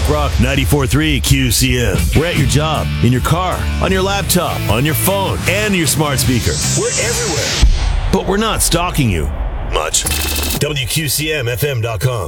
Classic Rock 94.3 QCM. We're at your job, in your car, on your laptop, on your phone, and your smart speaker. We're everywhere. But we're not stalking you much. WQCMFM.com.